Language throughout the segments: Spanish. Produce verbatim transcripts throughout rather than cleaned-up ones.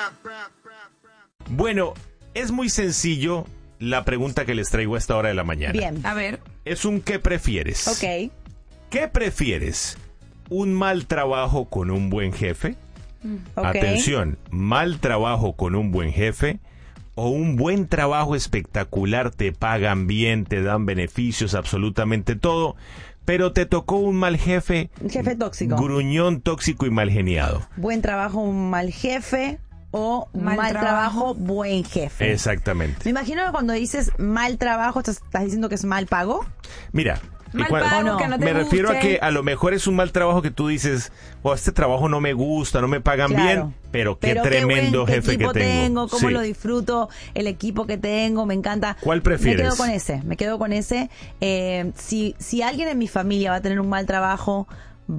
Bueno, es muy sencillo la pregunta que les traigo a esta hora de la mañana. Bien. A ver. Es un ¿qué prefieres? Ok. ¿Qué prefieres? ¿Un mal trabajo con un buen jefe? Okay. Atención, mal trabajo con un buen jefe o un buen trabajo espectacular, te pagan bien, te dan beneficios, absolutamente todo, pero te tocó un mal jefe, Un jefe tóxico. gruñón, tóxico y mal geniado. Buen trabajo, un mal jefe o Mal mal, trabajo. trabajo, buen jefe. Exactamente. Me imagino que cuando dices mal trabajo, ¿estás, estás diciendo que es mal pago? Mira, y Mal cua- pago, no, que no te me refiero a guste. que a lo mejor es un mal trabajo que tú dices, oh, este trabajo no me gusta, no me pagan Claro. bien, pero qué Pero tremendo buen, jefe qué que equipo tengo. cómo Sí. lo disfruto, el equipo que tengo, me encanta. ¿Cuál prefieres? Me quedo con ese, me quedo con ese. Eh, si, si alguien en mi familia va a tener un mal trabajo,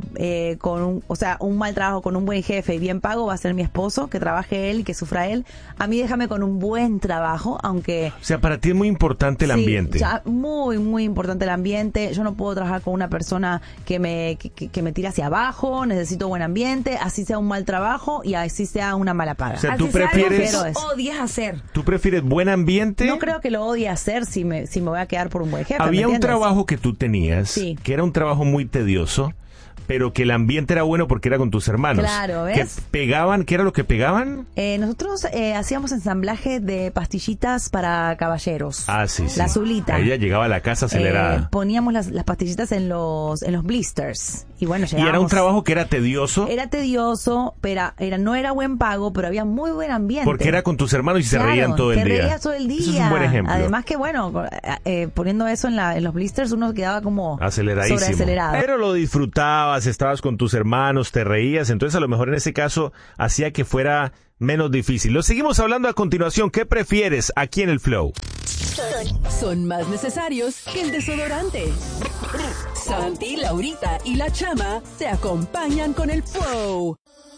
eh, con un, o sea, un mal trabajo con un buen jefe y bien pago, va a ser mi esposo, que trabaje él y que sufra él. A mí déjame con un buen trabajo, aunque... O sea, para ti es muy importante el Sí, ambiente. ya, muy, muy importante el ambiente. Yo no puedo trabajar con una persona que me, que, que- que me tire hacia abajo. Necesito buen ambiente, así sea un mal trabajo y así sea una mala paga. O sea, Así tú sea algo prefieres- que Pero es- tú odias hacer. ¿Tú prefieres buen ambiente? No creo que lo odie hacer si me, si me voy a quedar por un buen jefe. ¿me Había un entiendes? trabajo que tú tenías, Sí. que era un trabajo muy tedioso, pero que el ambiente era bueno porque era con tus hermanos. Claro, ¿ves? Que pegaban, ¿qué era lo que pegaban? Eh, nosotros eh, hacíamos ensamblaje de pastillitas para caballeros. Ah, sí, sí. La azulita. Ella llegaba a la casa acelerada. Eh, poníamos las, las pastillitas en los, en los blisters. Y bueno, y era un llegábamos- trabajo que era tedioso Era tedioso, pero era, no era buen pago, pero había muy buen ambiente. porque era con tus hermanos y se Claro, reían todo el te día. reías todo el día. Eso es un buen ejemplo. Además que, bueno, eh, poniendo eso en, la, en los blisters, uno quedaba como Aceleradísimo. sobreacelerado. Pero lo disfrutabas, estabas con tus hermanos, te reías, entonces a lo mejor en ese caso hacía que fuera menos difícil. Lo seguimos hablando a continuación. ¿Qué prefieres aquí en el Flow? Son más necesarios que el desodorante. Santi, Laurita y la Chama se acompañan con el Flow.